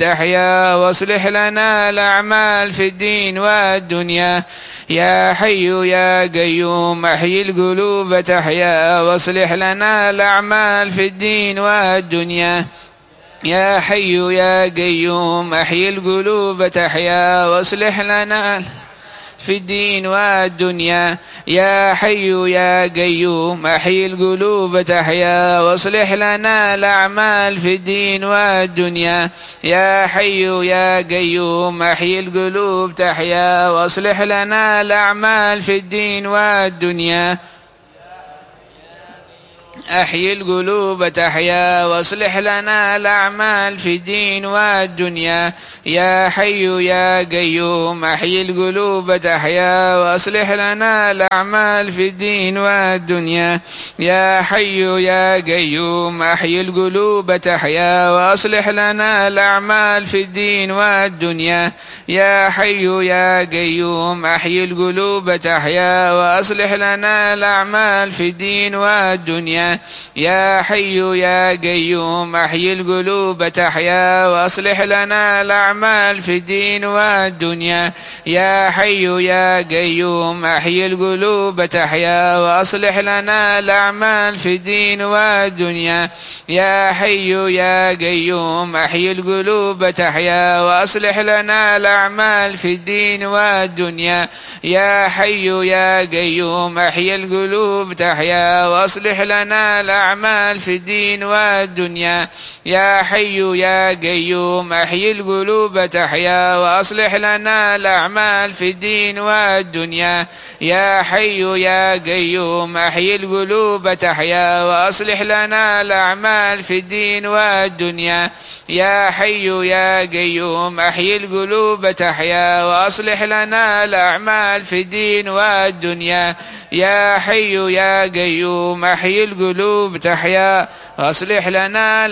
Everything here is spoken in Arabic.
تحيا واصلح لنا الأعمال في الدين والدنيا. يا حي يا قيوم أحيي القلوب تحيا واصلح لنا الأعمال في الدين والدنيا. يا حي يا قيوم أحيي القلوب تحيا واصلح لنا في الدين والدنيا. يا حي يا قيوم أحيي القلوب تحيا واصلح لنا الأعمال في الدين والدنيا. يا حي يا قيوم أحيي القلوب تحيا واصلح لنا الأعمال في الدين والدنيا. أحيي القلوب تحيا واصلح لنا الأعمال في الدين والدنيا. يا حي يا قيوم أحيي القلوب تحيا واصلح لنا الأعمال في الدين والدنيا. يا حي يا قيوم أحيي القلوب تحيا واصلح لنا الأعمال في الدين والدنيا. يا حي يا قيوم أحيي القلوب تحيا واصلح لنا الأعمال في الدين والدنيا. يا حي يا قيوم أحيي القلوب تحيا واصلح لنا الأعمال في الدين والدنيا. يا حي يا قيوم أحيي القلوب تحيا واصلح لنا الأعمال في الدين والدنيا. يا حي يا قيوم أحيي القلوب تحيا واصلح لنا الأعمال في الدين والدنيا. يا حي يا قيوم أحيي القلوب تحيا واصلح لنا الأعمال في الدين والدنيا. يا حي يا قيوم أحيي القلوب تحيا واصلح لنا الأعمال في الدين والدنيا. يا حي يا قيوم أحيي القلوب تحيا واصلح لنا الأعمال في الدين والدنيا. يا حي يا قيوم أحيي القلوب تحيا واصلح لنا الأعمال في الدين والدنيا. يا حي يا قيوم أحيي القلوب تحيا واصلح لنا